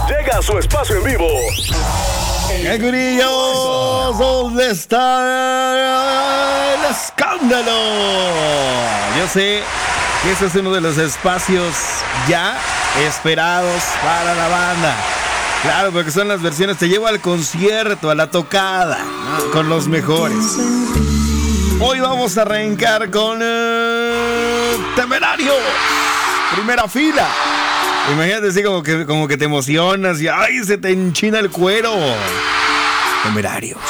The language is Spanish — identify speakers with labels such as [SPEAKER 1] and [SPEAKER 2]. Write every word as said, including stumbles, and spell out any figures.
[SPEAKER 1] llega a su espacio en vivo.
[SPEAKER 2] ¡Qué grillos! ¿Dónde está el escándalo? Yo sé que ese es uno de los espacios ya esperados para la banda. Claro, porque son las versiones, te llevo al concierto, a la tocada, ¿no? Con los mejores. Hoy vamos a arrancar con eh, Temerario, primera fila. Imagínate así como que, como que te emocionas y ¡ay! Se te enchina el cuero. Temerarios.